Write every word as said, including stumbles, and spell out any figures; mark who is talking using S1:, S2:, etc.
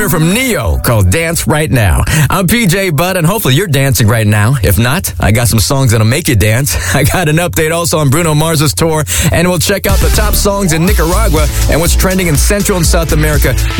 S1: hear from Neo called Dance Right Now. I'm P J Budd, and hopefully you're dancing right now. If not, I got some songs that'll make you dance. I got an update also on Bruno Mars's tour, and we'll check out the top songs in Nicaragua and what's trending in Central and South America